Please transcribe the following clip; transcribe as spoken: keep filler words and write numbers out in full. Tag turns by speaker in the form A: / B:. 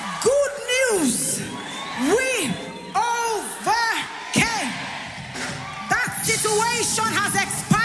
A: Good news. We overcame. That situation has expired.